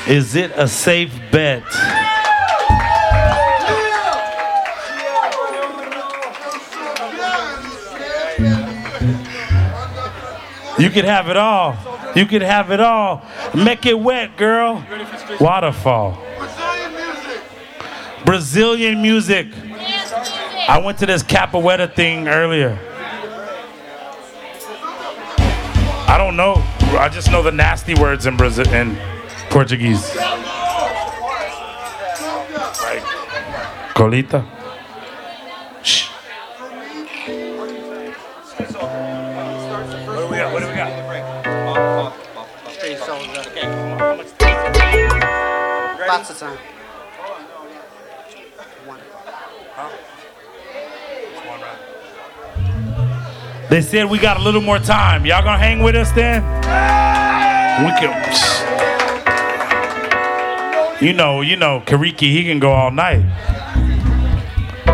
Is it a safe bet? You can have it all. You can have it all. Make it wet, girl. Waterfall. Brazilian music. I went to this capoeira thing earlier. I don't know. I just know the nasty words in Portuguese. Like, colita. Shh. What do we got? Lots of time. They said we got a little more time. Y'all gonna hang with us then? We can. You know, Kariki, he can go all night.